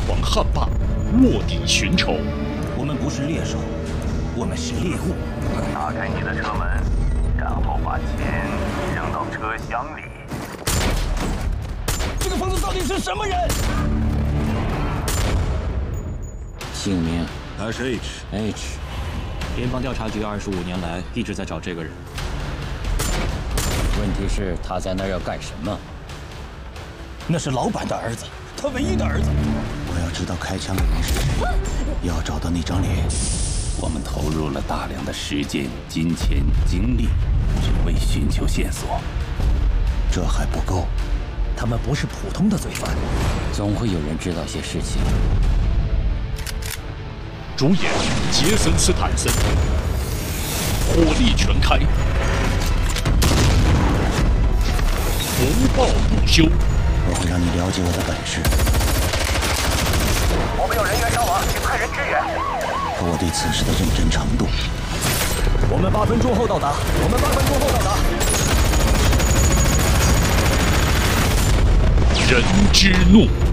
闯汉霸，卧底寻仇。 我们不是猎手，我们是猎物。 打开你的车门，然后把钱扔到车厢里。 这个疯子到底是什么人？ 姓名？ 他是 H。 联邦调查局25年来一直在找这个人。 问题是他在那儿要干什么？ 那是老板的儿子，他唯一的儿子。 我要知道开枪的人是谁，要找到那张脸。 我们投入了大量的时间、金钱、精力，只为寻求线索。 这还不够， 他们不是普通的罪犯， 总会有人知道些事情。 主演杰森·斯坦森，火力全开，不报不休。 我会让你了解我的本事。 我们有人员伤亡，请派人支援。 和我对此事的认真程度。 我们8分钟后到达。 人之怒。